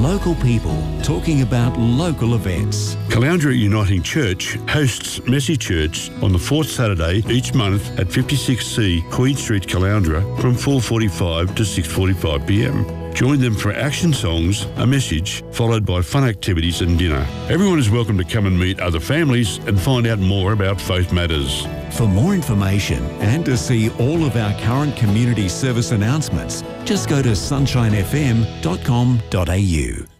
Local people talking about local events. Caloundra Uniting Church hosts Messy Church on the fourth Saturday each month at 56C Queen Street, Caloundra from 4:45 to 6:45 p.m. Join them for action songs, a message, followed by fun activities and dinner. Everyone is welcome to come and meet other families and find out more about Faith Matters. For more information and to see all of our current community service announcements, just go to sunshinefm.com.au.